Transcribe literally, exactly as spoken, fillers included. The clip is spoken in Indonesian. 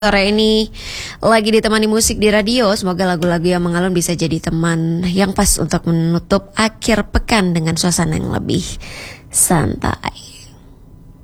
Sore ini lagi ditemani musik di radio. Semoga lagu-lagu yang mengalun bisa jadi teman yang pas untuk menutup akhir pekan dengan suasana yang lebih santai.